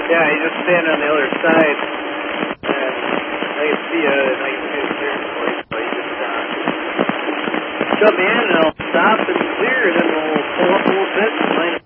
Yeah, you just stand on the other side, and I can see you, and I can see the clear for you, so you just shut me in, and I'll stop and clear, and then we'll pull up a little bit and line